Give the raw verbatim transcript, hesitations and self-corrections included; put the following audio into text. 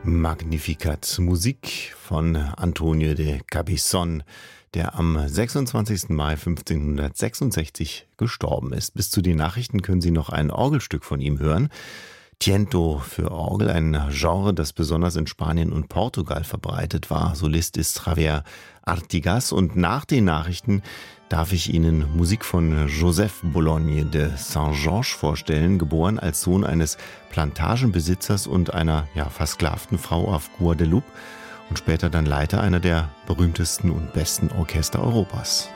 Magnificat, Musik von Antonio de Cabezón, der am sechsundzwanzigsten Mai fünfzehnhundertsechsundsechzig gestorben ist. Bis zu den Nachrichten können Sie noch ein Orgelstück von ihm hören. Tiento für Orgel, ein Genre, das besonders in Spanien und Portugal verbreitet war. Solist ist Javier Artigas und nach den Nachrichten darf ich Ihnen Musik von Joseph Bologne de Saint-Georges vorstellen, geboren als Sohn eines Plantagenbesitzers und einer ja, versklavten Frau auf Guadeloupe und später dann Leiter einer der berühmtesten und besten Orchester Europas.